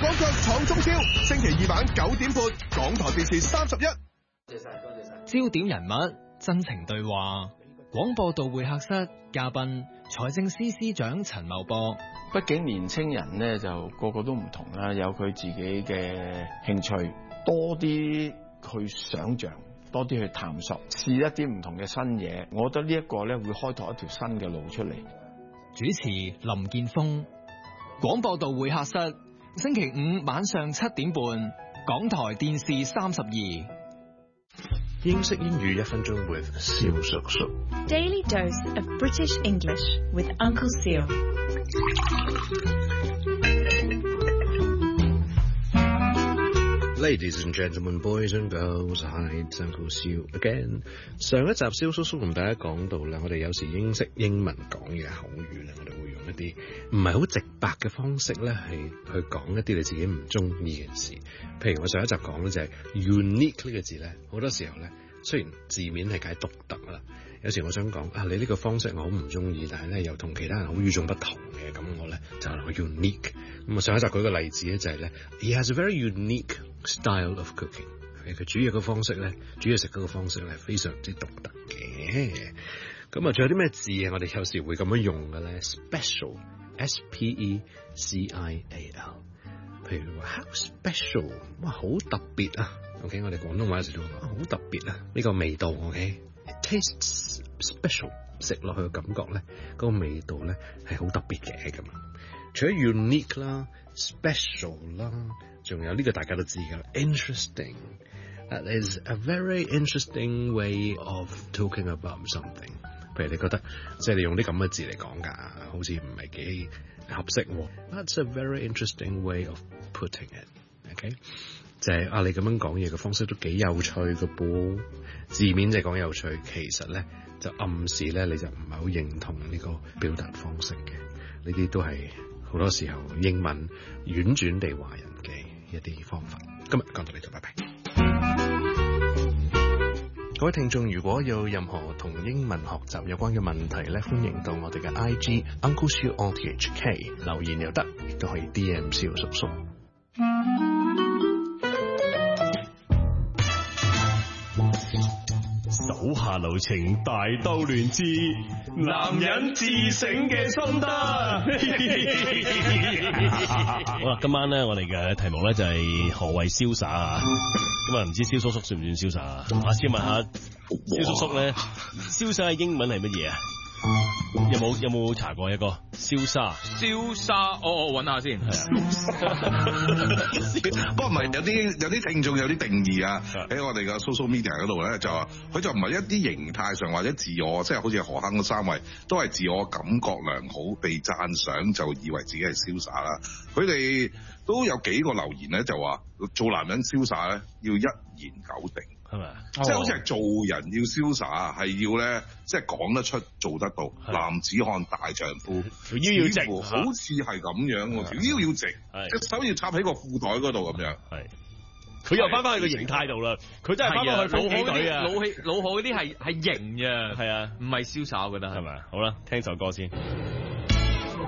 廣腳闖中超，星期二晚9點半，港台電視31。 多謝晒。 焦點人物，真情對話。廣播道會客室嘉賓，財政司司長陳茂波。 畢竟年青人咧就個個都唔同啦，有佢自己嘅興趣，多啲去想像，多啲去探索，試一啲唔同嘅新嘢。我覺得呢一個咧會開拓一條新嘅路出嚟。 主持林健鋒，廣播道會客室，星期五晚上7點半，港台電視32。 英式英語1分鐘 with 蕭叔叔。 Daily dose of British English with Uncle Seal. Ladies and gentlemen, boys and girls, hi, it's Uncle Seal again. 上一集蕭叔叔同大家講到啦，我哋有時英式英文講嘅口語咧，我哋會用一啲唔係好直白嘅方式咧，係去講一啲你自己唔中意嘅事。譬如我上一集講咧就係 unique 呢個字咧，好多時候咧，雖然字面係解獨特啦，有時我想講啊，你呢個方式我好唔中意，但係咧又同其他人好與眾不同嘅，咁我咧就係 unique。咁啊上一集舉個例子咧就係咧 ，He has a very unique style of cooking。佢煮嘢嘅方式咧，煮嘢食嗰個方式咧，非常之獨特嘅。咁啊，仲有啲咩字啊？我哋有時會咁樣用嘅咧 ，special，S-P-E-C-I-A-L。譬如話 how special， 哇，好特別啊 ！OK， 我哋廣東話有時都話好特別啊，呢個味道 OK，it tastes special， 食落去嘅感覺咧，嗰個味道咧係好特別嘅咁啊。除咗 unique 啦、special 啦，仲有呢個大家都知㗎啦 ，interesting。That is a very interesting way of talking about something。譬如你覺得即係你用啲咁嘅字嚟講㗎，好似唔係幾合適喎。That's a very interesting way of putting it。OK， 就係你咁樣講嘢嘅方式都幾有趣嘅噃。字面就係講有趣，其實咧就暗示咧你就唔係好認同呢個表達方式嘅。呢啲都係好多時候英文婉轉地話人嘅一啲方法。今日講到呢度，拜拜。各位聽眾，如果有任何同英文學習有關嘅問題咧，歡迎到我哋嘅 IG Uncle Siu RTHK 留言又得，亦都可以 DM 蕭叔叔。 手下留情，大兜亂之，男人自省嘅心得。好啦，今晚咧我哋嘅題目咧就係何謂瀟灑啊？咁啊，唔知蕭叔叔算唔算瀟灑啊？先問下蕭叔叔咧，瀟灑嘅英文係乜嘢啊？有冇查過一個瀟灑？ 我揾下先。 不過唔係，有啲聽眾有啲定義啊，喺我哋嘅 social media 嗰度咧，就話佢就唔係一啲形態上或者自我，即係好似何坑嗰三位都係自我感覺良好，被讚賞就以為自己係瀟灑啦。佢哋都有幾個留言咧，就話做男人瀟灑咧要一言九鼎。係咪？即係好似係做人要瀟灑，係要咧，即係講得出、做得到。男子漢大丈夫， 條腰要直， 好似係咁樣喎。條腰要直，隻手要插喺個褲袋嗰度咁樣。係， 佢又翻返去個形態度啦。佢真係翻返去老海隊啊！ 老海嗰啲係型嘅， 係啊， 唔係瀟灑，我覺得係咪？ 好啦，聽首歌先。